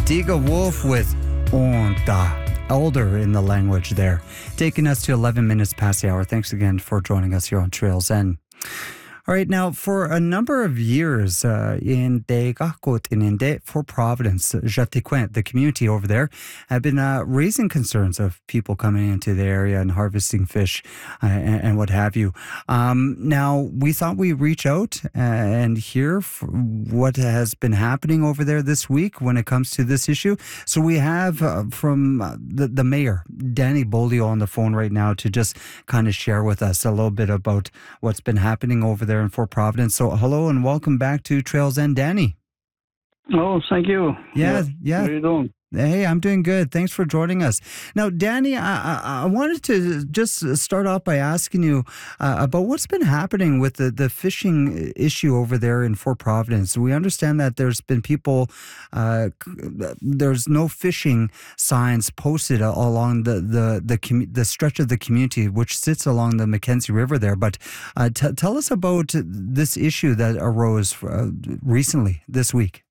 Diga Wolf with Onta, elder in the language there. Taking us to 11 minutes past the hour. Thanks again for joining us here on Trails End. All right, now for a number of years in Degakot for Providence, Jatiquent, the community over there, have been raising concerns of people coming into the area and harvesting fish and what have you. Now, we thought we'd reach out and hear what has been happening over there this week when it comes to this issue. So we have from the mayor, Danny Bolio, on the phone right now to just kind of share with us a little bit about what's been happening over there in Fort Providence. So hello and welcome back to Trails End, Danny. Oh, thank you. Yeah. How are you doing? Hey, I'm doing good. Thanks for joining us. Now, Danny, I wanted to just start off by asking you about what's been happening with the fishing issue over there in Fort Providence. We understand that there's been people, there's no fishing signs posted along the stretch of the community, which sits along the Mackenzie River there. But tell us about this issue that arose recently this week.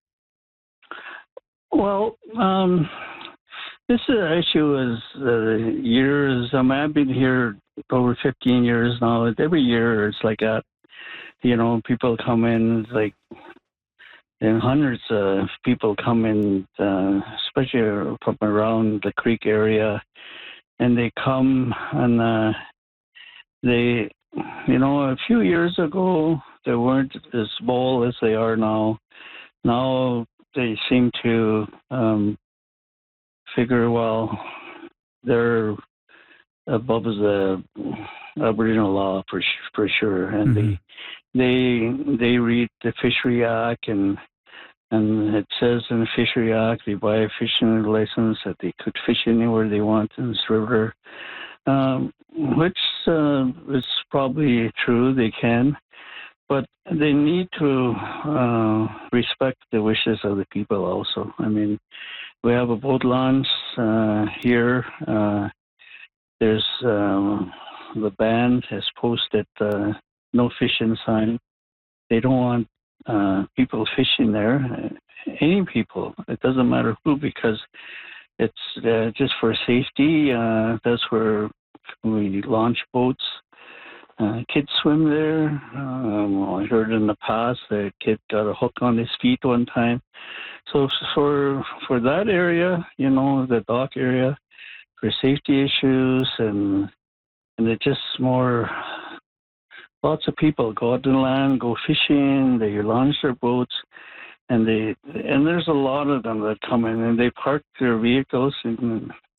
Well, this issue is years. I've been here over 15 years now. Every year it's like that. You know, people come in, and hundreds of people come in, especially from around the creek area, and they come and they, a few years ago, they weren't as small as they are now. Now, they seem to figure, well, they're above the Aboriginal law for sure, and they read the Fishery Act, and it says in the Fishery Act they buy a fishing license that they could fish anywhere they want in this river, which is probably true. They can. But they need to respect the wishes of the people also. I mean, we have a boat launch here. There's the band has posted no fishing sign. They don't want people fishing there. Any people. It doesn't matter who, because it's just for safety. That's where we launch boats. Kids swim there. I heard in the past that a kid got a hook on his feet one time. So for that area, the dock area, for safety issues, and it's just more. Lots of people go out on land, go fishing. They launch their boats, and there's a lot of them that come in and they park their vehicles in